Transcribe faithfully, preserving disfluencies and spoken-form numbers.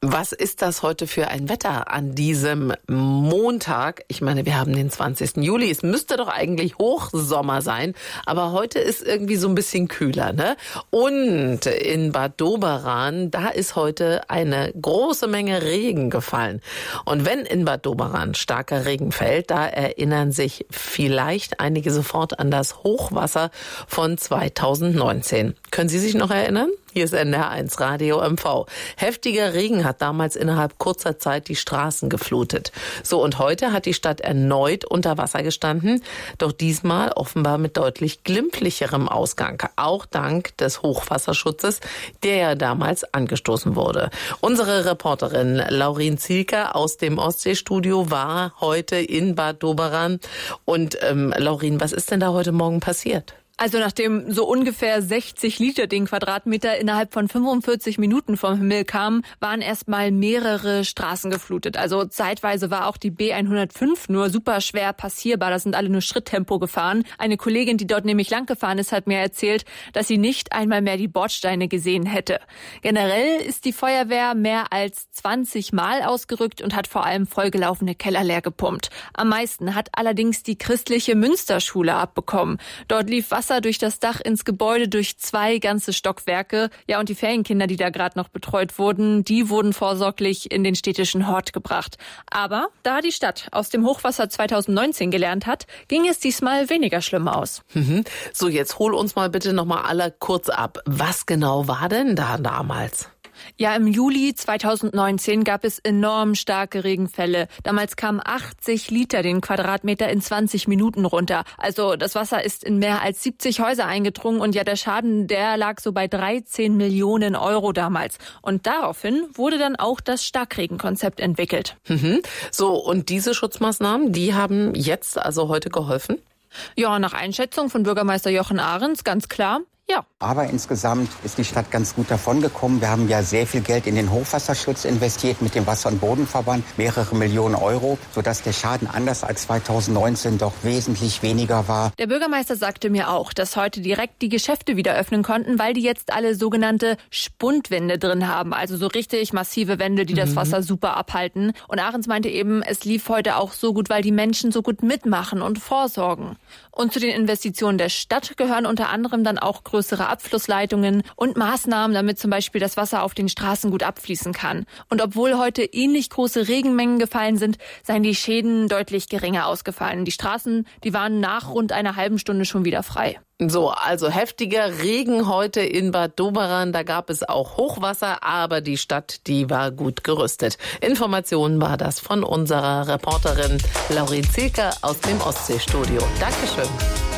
Was ist das heute für ein Wetter an diesem Montag? Ich meine, wir haben den zwanzigsten Juli. Es müsste doch eigentlich Hochsommer sein, aber heute ist irgendwie so ein bisschen kühler, ne? Und in Bad Doberan, da ist heute eine große Menge Regen gefallen. Und wenn in Bad Doberan starker Regen fällt, da erinnern sich vielleicht einige sofort an das Hochwasser von zweitausendneunzehn. Können Sie sich noch erinnern? Hier ist N D R eins Radio M V. Heftiger Regen hat damals innerhalb kurzer Zeit die Straßen geflutet. So, und heute hat die Stadt erneut unter Wasser gestanden, doch diesmal offenbar mit deutlich glimpflicherem Ausgang. Auch dank des Hochwasserschutzes, der ja damals angestoßen wurde. Unsere Reporterin Laurin Zielker aus dem Ostseestudio war heute in Bad Doberan. Und ähm, Laurin, was ist denn da heute Morgen passiert? Also nachdem so ungefähr sechzig Liter den Quadratmeter innerhalb von fünfundvierzig Minuten vom Himmel kamen, waren erstmal mehrere Straßen geflutet. Also zeitweise war auch die B hundertfünf nur super schwer passierbar. Da sind alle nur Schritttempo gefahren. Eine Kollegin, die dort nämlich lang gefahren ist, hat mir erzählt, dass sie nicht einmal mehr die Bordsteine gesehen hätte. Generell ist die Feuerwehr mehr als zwanzig Mal ausgerückt und hat vor allem vollgelaufene Keller leer gepumpt. Am meisten hat allerdings die christliche Münsterschule abbekommen. Dort lief Wasser durch das Dach ins Gebäude durch zwei ganze Stockwerke. Ja, und die Ferienkinder, die da gerade noch betreut wurden, die wurden vorsorglich in den städtischen Hort gebracht. Aber da die Stadt aus dem Hochwasser zweitausendneunzehn gelernt hat, ging es diesmal weniger schlimm aus. Mhm. So, jetzt hol uns mal bitte noch mal alle kurz ab. Was genau war denn da damals? Ja, im Juli zweitausendneunzehn gab es enorm starke Regenfälle. Damals kamen achtzig Liter den Quadratmeter in zwanzig Minuten runter. Also das Wasser ist in mehr als siebzig Häuser eingedrungen und ja, der Schaden, der lag so bei dreizehn Millionen Euro damals. Und daraufhin wurde dann auch das Starkregenkonzept entwickelt. Mhm. So, und diese Schutzmaßnahmen, die haben jetzt also heute geholfen? Ja, nach Einschätzung von Bürgermeister Jochen Ahrens ganz klar. Ja. Aber insgesamt ist die Stadt ganz gut davongekommen. Wir haben ja sehr viel Geld in den Hochwasserschutz investiert mit dem Wasser- und Bodenverband, mehrere Millionen Euro, sodass der Schaden anders als zweitausendneunzehn doch wesentlich weniger war. Der Bürgermeister sagte mir auch, dass heute direkt die Geschäfte wieder öffnen konnten, weil die jetzt alle sogenannte Spundwände drin haben, also so richtig massive Wände, die das mhm. Wasser super abhalten. Und Ahrens meinte eben, es lief heute auch so gut, weil die Menschen so gut mitmachen und vorsorgen. Und zu den Investitionen der Stadt gehören unter anderem dann auch größere Abflussleitungen und Maßnahmen, damit zum Beispiel das Wasser auf den Straßen gut abfließen kann. Und obwohl heute ähnlich große Regenmengen gefallen sind, seien die Schäden deutlich geringer ausgefallen. Die Straßen, die waren nach rund einer halben Stunde schon wieder frei. So, also heftiger Regen heute in Bad Doberan. Da gab es auch Hochwasser, aber die Stadt, die war gut gerüstet. Informationen war das von unserer Reporterin Laurin Zielker aus dem Ostseestudio. Dankeschön.